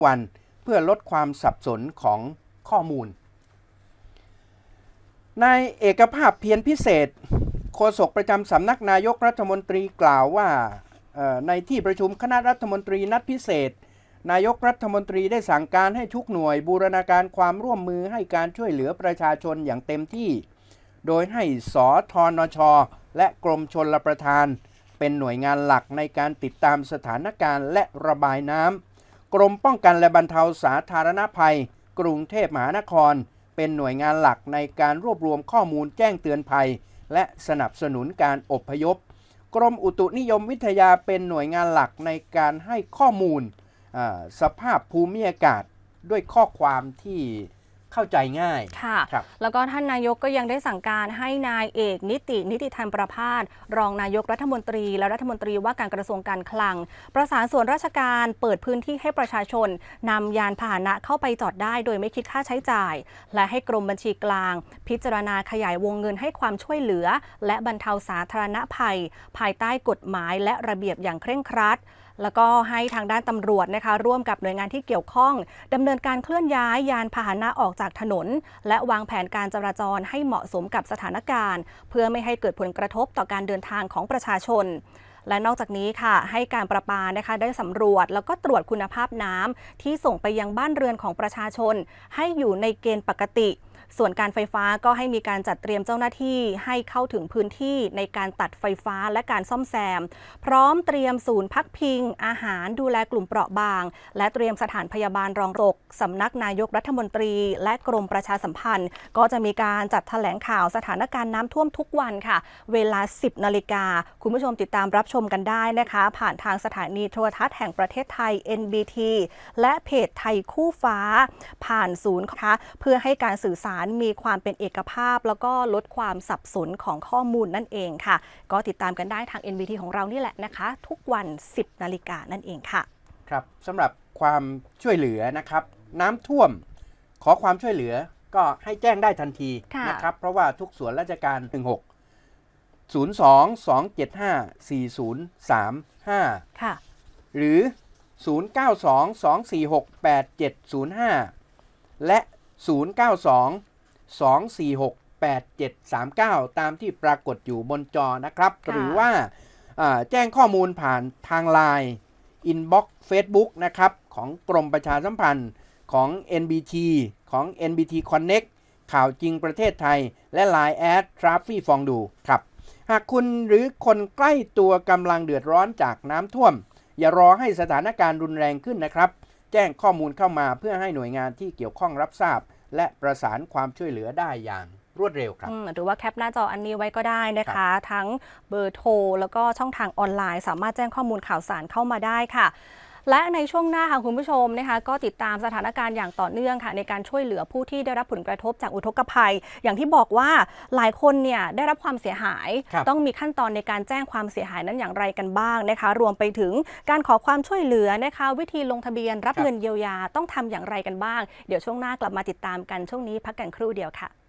วันเพื่อลดความสับสนของข้อมูลนายเอกภาพเพียรพิเศษโฆษกประจำสำนักนายกรัฐมนตรีกล่าวว่าในที่ประชุมคณะรัฐมนตรีนัดพิเศษนายกรัฐมนตรีได้สั่งการให้ทุกหน่วยบูรณาการความร่วมมือให้การช่วยเหลือประชาชนอย่างเต็มที่โดยให้สธนช.และกรมชลประทานเป็นหน่วยงานหลักในการติดตามสถานการณ์และระบายน้ำกรมป้องกันและบรรเทาสาธารณภัยกรุงเทพมหานครเป็นหน่วยงานหลักในการรวบรวมข้อมูลแจ้งเตือนภัยและสนับสนุนการอพยพกรมอุตุนิยมวิทยาเป็นหน่วยงานหลักในการให้ข้อมูลสภาพภูมิอากาศด้วยข้อความที่เข้าใจง่ายค่ะแล้วก็ท่านนายกก็ยังได้สั่งการให้นายเอกนิติธรรมประภาสรองนายกรัฐมนตรีและรัฐมนตรีว่าการกระทรวงการคลังประสานส่วนราชการเปิดพื้นที่ให้ประชาชนนำยานพาหนะเข้าไปจอดได้โดยไม่คิดค่าใช้จ่ายและให้กรมบัญชีกลางพิจารณาขยายวงเงินให้ความช่วยเหลือและบรรเทาสาธารณภัยภายใต้กฎหมายและระเบียบอย่างเคร่งครัดแล้วก็ให้ทางด้านตำรวจนะคะร่วมกับหน่วยงานที่เกี่ยวข้องดำเนินการเคลื่อนย้ายยานพาหนะออกจากถนนและวางแผนการจราจรให้เหมาะสมกับสถานการณ์เพื่อไม่ให้เกิดผลกระทบต่อการเดินทางของประชาชนและนอกจากนี้ค่ะให้การประปานะคะได้สำรวจแล้วก็ตรวจคุณภาพน้ำที่ส่งไปยังบ้านเรือนของประชาชนให้อยู่ในเกณฑ์ปกติส่วนการไฟฟ้าก็ให้มีการจัดเตรียมเจ้าหน้าที่ให้เข้าถึงพื้นที่ในการตัดไฟฟ้าและการซ่อมแซมพร้อมเตรียมศูนย์พักพิงอาหารดูแลกลุ่มเปราะบางและเตรียมสถานพยาบาลรองสำนักนายกรัฐมนตรีและกรมประชาสัมพันธ์ก็จะมีการจัดแถลงข่าวสถานการณ์น้ำท่วมทุกวันค่ะเวลา 10 นาฬิกาคุณผู้ชมติดตามรับชมกันได้นะคะผ่านทางสถานีโทรทัศน์แห่งประเทศไทย NBT และเพจไทยคู่ฟ้าผ่านศูนย์ค่ะเพื่อให้การสื่อสารมีความเป็นเอกภาพแล้วก็ลดความสับสนของข้อมูลนั่นเองค่ะก็ติดตามกันได้ทาง NBT ของเรานี่แหละนะคะทุกวัน 10 นาฬิกานั่นเองค่ะครับสำหรับความช่วยเหลือนะครับน้ำท่วมขอความช่วยเหลือก็ให้แจ้งได้ทันทีนะครับเพราะว่าทุกส่วนราชการ16 02-275-4035 ค่ะหรือ0922468705และ0922468739ตามที่ปรากฏอยู่บนจอนะครับหรือว่าแจ้งข้อมูลผ่านทาง LINE Inbox Facebook นะครับของกรมประชาสัมพันธ์ของ NBT ของ NBT Connect ข่าวจริงประเทศไทยและ LINE แอด Traffic ฟองดูครับหากคุณหรือคนใกล้ตัวกำลังเดือดร้อนจากน้ำท่วมอย่ารอให้สถานการณ์รุนแรงขึ้นนะครับแจ้งข้อมูลเข้ามาเพื่อให้หน่วยงานที่เกี่ยวข้องรับทราบและประสานความช่วยเหลือได้อย่างรวดเร็วครับหรือว่าแคปหน้าจออันนี้ไว้ก็ได้นะคะทั้งเบอร์โทรแล้วก็ช่องทางออนไลน์สามารถแจ้งข้อมูลข่าวสารเข้ามาได้ค่ะและในช่วงหน้าค่ะคุณผู้ชมนะคะก็ติดตามสถานการณ์อย่างต่อเนื่องค่ะในการช่วยเหลือผู้ที่ได้รับผลกระทบจากอุทกภัยอย่างที่บอกว่าหลายคนเนี่ยได้รับความเสียหายต้องมีขั้นตอนในการแจ้งความเสียหายนั้นอย่างไรกันบ้างนะคะรวมไปถึงการขอความช่วยเหลือนะคะวิธีลงทะเบียนรับเงินเยียวยาต้องทำอย่างไรกันบ้างเดี๋ยวช่วงหน้ากลับมาติดตามกันช่วงนี้พักกันครู่เดียวค่ะ